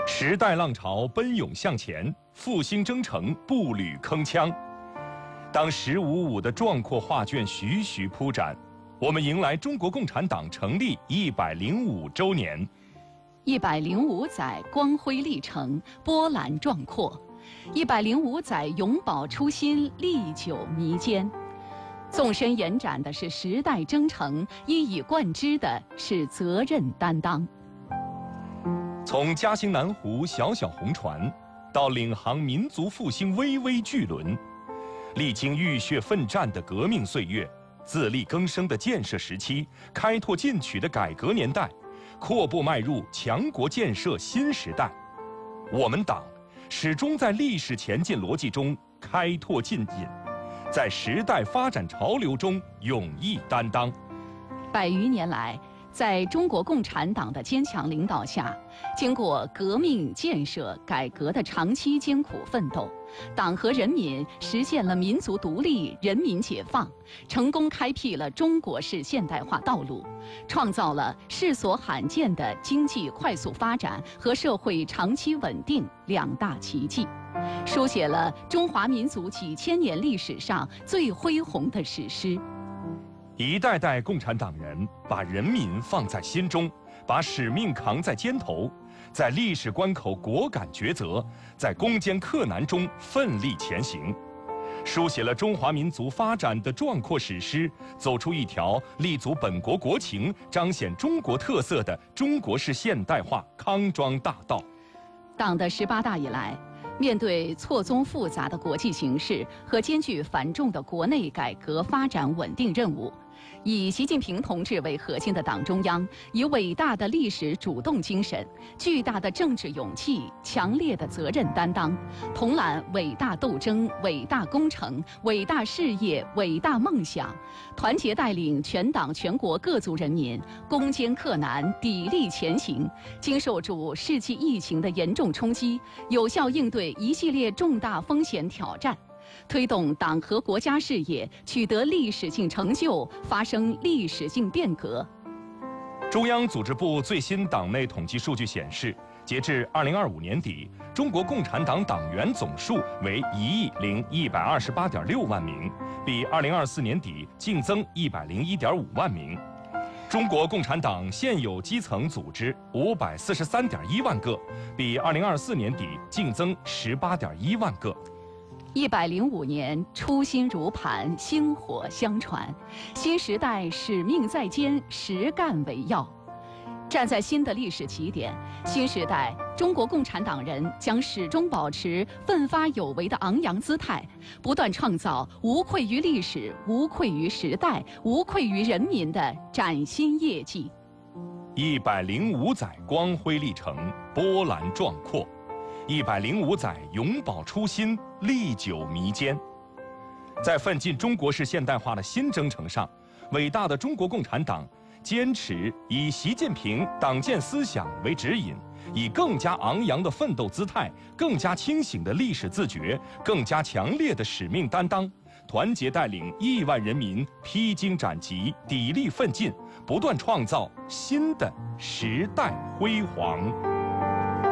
时代浪潮奔涌向前，复兴征程步履铿锵。当“1055”的壮阔画卷徐徐铺展，我们迎来中国共产党成立105周年。 105载光辉历程，波澜壮阔；105载永葆初心，历久弥坚。纵深延展的是时代征程，一以贯之的是责任担当。 从嘉兴南湖小小红船，到领航民族复兴巍巍巨轮，历经浴血奋战的革命岁月，自力更生的建设时期，开拓进取的改革年代，阔步迈入强国建设新时代。我们党始终在历史前进逻辑中开拓进引，在时代发展潮流中勇毅担当。 100余年来，在中国共产党的坚强领导下，经过革命建设改革的长期艰苦奋斗，党和人民实现了民族独立、人民解放，成功开辟了中国式现代化道路，创造了世所罕见的经济快速发展和社会长期稳定2大奇迹，书写了中华民族几千年历史上最恢宏的史诗。 一代代共产党人把人民放在心中，把使命扛在肩头，在历史关口果敢抉择，在攻坚克难中奋力前行，书写了中华民族发展的壮阔史诗，走出一条立足本国国情、彰显中国特色的中国式现代化康庄大道。 党的18大以来，面对错综复杂的国际形势和艰巨繁重的国内改革发展稳定任务，以习近平同志为核心的党中央，以伟大的历史主动精神、巨大的政治勇气、强烈的责任担当，统揽伟大斗争、伟大工程、伟大事业、伟大梦想，团结带领全党全国各族人民攻坚克难、砥砺前行，经受住世纪疫情的严重冲击，有效应对一系列重大风险挑战，推动党和国家事业取得历史性成就，发生历史性变革。 中央组织部最新党内统计数据显示，截至2025年底，中国共产党党员总数为10128.6万名，比2024年底净增101.5万名。中国共产党现有基层组织543.1万个，比2024年底净增18.1万个。 105年，初心如磐，薪火相传，新时代使命在肩，实干为要。站在新的历史起点，新时代中国共产党人将始终保持奋发有为的昂扬姿态，不断创造无愧于历史、无愧于时代、无愧于人民的崭新业绩。 105载光辉历程，波澜壮阔；105载永葆初心，历久弥坚。在奋进中国式现代化的新征程上，伟大的中国共产党坚持以习近平党建思想为指引，以更加昂扬的奋斗姿态、更加清醒的历史自觉、更加强烈的使命担当，团结带领亿万人民披荆斩棘、砥砺奋进，不断创造新的时代辉煌。